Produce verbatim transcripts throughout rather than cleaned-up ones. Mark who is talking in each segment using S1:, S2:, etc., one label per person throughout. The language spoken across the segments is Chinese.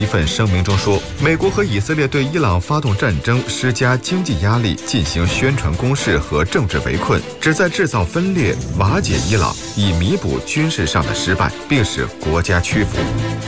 S1: 一份声明中说，美国和以色列对伊朗发动战争，施加经济压力，进行宣传攻势和政治围困，旨在制造分裂，瓦解伊朗，以弥补军事上的失败，并使国家屈服。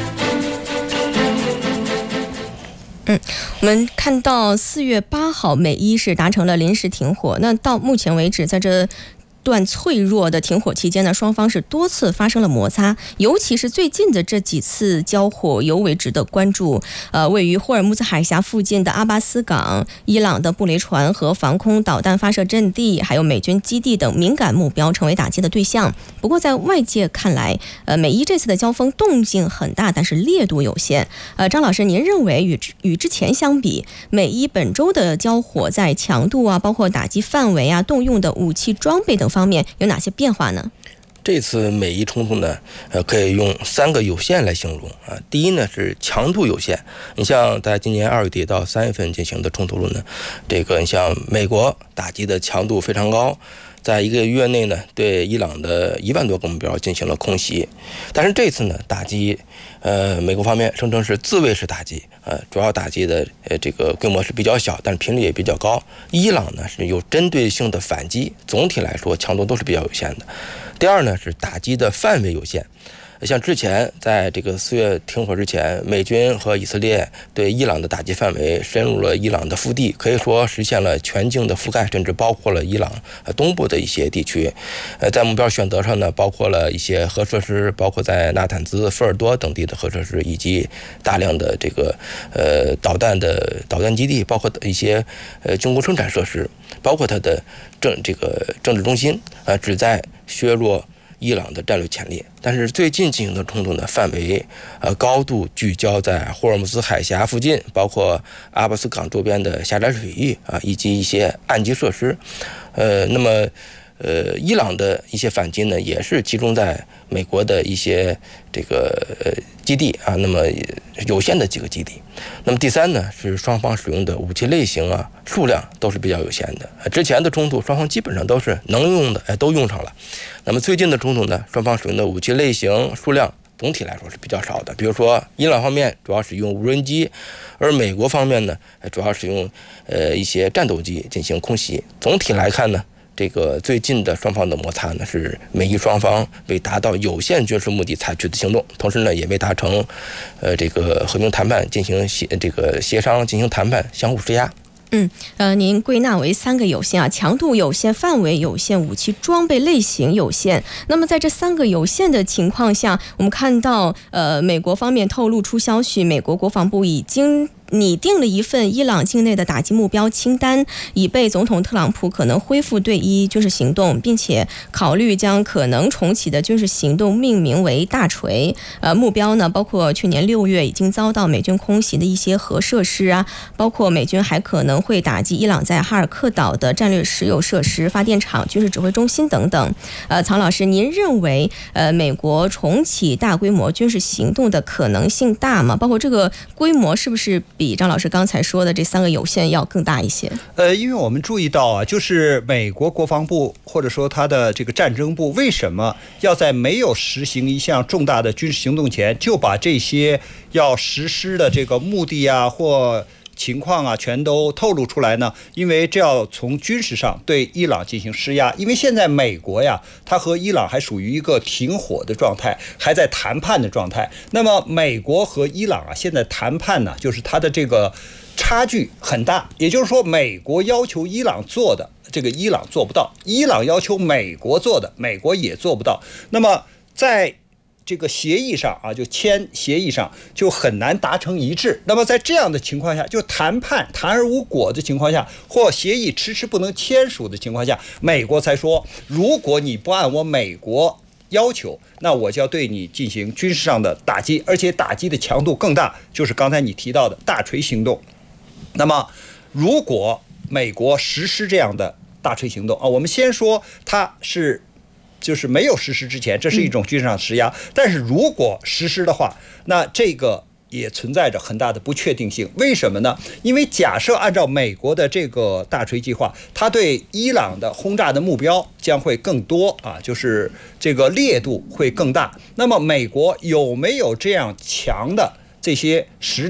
S2: 嗯，我们看到四月八号，美伊是达成了临时停火。那到目前为止，在这段脆弱的停火期间呢，双方是多次发生了摩擦，尤其是最近的这几次交火尤为值得关注。呃，位于霍尔木兹海峡附近的阿巴斯港、伊朗的布雷船和防空导弹发射阵地，还有美军基地等敏感目标成为打击的对象。不过，在外界看来，呃，美伊这次的交锋动静很大，但是烈度有限。呃，张老师，您认为与与之前相比，美伊本周的交火在强度啊，包括打击范围啊、动用的武器装备等方面有哪些变化呢？
S3: 这次美伊冲突呢，呃，可以用三个有限来形容啊。第一呢是强度有限，你像在今年二月底到三月份进行的冲突中呢，这个你像美国打击的强度非常高，在一个月内呢，对伊朗的一万多个目标进行了空袭。但是这次呢，打击，呃，美国方面声称是自卫式打击，呃，主要打击的呃这个规模是比较小，但是频率也比较高。伊朗呢是有针对性的反击，总体来说强度都是比较有限的。第二呢是打击的范围有限。像之前在这个四月停火之前，美军和以色列对伊朗的打击范围深入了伊朗的腹地，可以说实现了全境的覆盖，甚至包括了伊朗东部的一些地区。呃，在目标选择上呢，包括了一些核设施，包括在纳坦兹、福尔多等地的核设施，以及大量的这个呃导弹的导弹基地，包括一些呃军工生产设施，包括它的政这个政治中心，呃，旨在削弱伊朗的战略潜力。但是最近进行的冲突呢，范围呃高度聚焦在霍尔木兹海峡附近，包括阿巴斯港周边的狭窄水域啊，以及一些岸基设施。呃，那么呃，伊朗的一些反击呢，也是集中在美国的一些这个呃基地啊，那么有限的几个基地。那么第三呢，是双方使用的武器类型啊、数量都是比较有限的。之前的冲突，双方基本上都是能用的，哎，都用上了。那么最近的冲突呢，双方使用的武器类型、数量总体来说是比较少的。比如说，伊朗方面主要使用无人机，而美国方面呢，主要使用呃一些战斗机进行空袭。总体来看呢，这个最近的双方的摩擦呢，是美伊双方为达到有限军事目的采取的行动，同时呢，也未达成呃这个和平谈判进行协这个协商进行谈判，相互施压。
S2: 嗯，呃，您归纳为三个有限啊，强度有限、范围有限、武器装备类型有限。那么在这三个有限的情况下，我们看到，呃，美国方面透露出消息，美国国防部已经拟定了一份伊朗境内的打击目标清单，以备总统特朗普可能恢复对伊军事行动，并且考虑将可能重启的军事行动命名为大锤。呃，目标呢包括去年六月已经遭到美军空袭的一些核设施啊，包括美军还可能会打击伊朗在哈尔克岛的战略石油设施、发电厂、军事指挥中心等等。呃，曹老师，您认为呃美国重启大规模军事行动的可能性大吗？包括这个规模是不是比张老师刚才说的这三个有限要更大一些？
S4: 呃，因为我们注意到啊，就是美国国防部或者说他的这个战争部，为什么要在没有实行一项重大的军事行动前，就把这些要实施的这个目的啊或情况啊全都透露出来呢？因为这要从军事上对伊朗进行施压。因为现在美国呀，它和伊朗还属于一个停火的状态，还在谈判的状态。那么美国和伊朗啊，现在谈判呢，就是它的这个差距很大。也就是说，美国要求伊朗做的，这个伊朗做不到；伊朗要求美国做的，美国也做不到。那么在这个协议上啊，就签协议上就很难达成一致。那么在这样的情况下，就谈判谈而无果的情况下，或协议迟迟不能签署的情况下，美国才说，如果你不按我美国要求，那我就要对你进行军事上的打击，而且打击的强度更大，就是刚才你提到的大锤行动。那么如果美国实施这样的大锤行动啊，我们先说它是就是没有实施之前，这是一种军事上施压。但是如果实施的话，那这个也存在着很大的不确定性。为什么呢？因为假设按照美国的这个大锤计划，它对伊朗的轰炸的目标将会更多啊，就是这个烈度会更大。那么美国有没有这样强的这些实力？